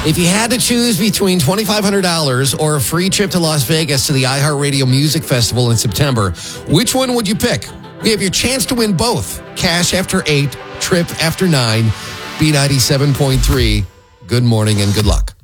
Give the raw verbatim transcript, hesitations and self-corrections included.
If you had to choose between twenty-five hundred dollars or a free trip to Las Vegas to the iHeartRadio Music Festival in September, which one would you pick? We have your chance to win both. Cash after eight, trip after nine, B ninety-seven point three. Good morning and good luck.